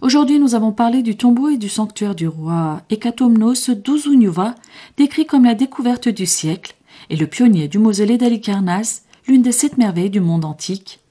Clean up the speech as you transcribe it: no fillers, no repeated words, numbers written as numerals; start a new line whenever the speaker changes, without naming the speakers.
Aujourd'hui, nous avons parlé du tombeau et du sanctuaire du roi Ekatomnos d'Uzunyuva, décrit comme la découverte du siècle, et le pionnier du mausolée d'Halicarnasse, l'une des 7 merveilles du monde antique.